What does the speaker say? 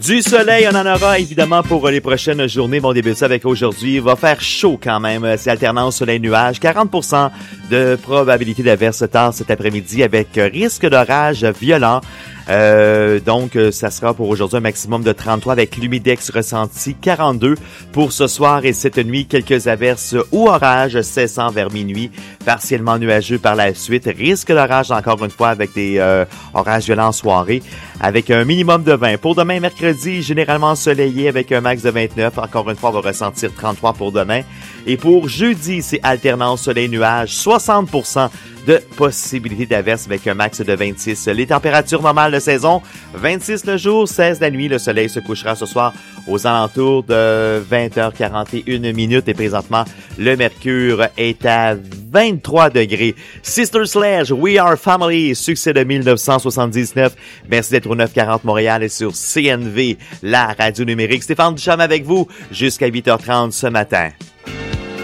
Du soleil, on en aura évidemment pour les prochaines journées. Bon, on débute ça avec aujourd'hui. Il va faire chaud quand même. C'est alternance soleil-nuage. 40% de probabilité d'averse tard cet après-midi avec risque d'orage violent. Donc, ça sera pour aujourd'hui un maximum de 33 avec l'humidex ressenti 42 pour ce soir et cette nuit. Quelques averses ou orages cessant vers minuit, partiellement nuageux par la suite. Risque d'orage encore une fois avec des orages violents en soirée avec un minimum de 20. Pour demain, mercredi, généralement ensoleillé avec un max de 29. Encore une fois, on va ressentir 33 pour demain. Et pour jeudi, c'est alternance soleil-nuage, 60% de possibilité d'averse avec un max de 26. Les températures normales de saison, 26 le jour, 16 la nuit. Le soleil se couchera ce soir aux alentours de 20h41 et présentement, le mercure est à 23 degrés. Sister Sledge, We Are Family, succès de 1979. Merci d'être au 940 Montréal et sur CNV, la radio numérique. Stéphane Ducharme avec vous jusqu'à 8h30 ce matin.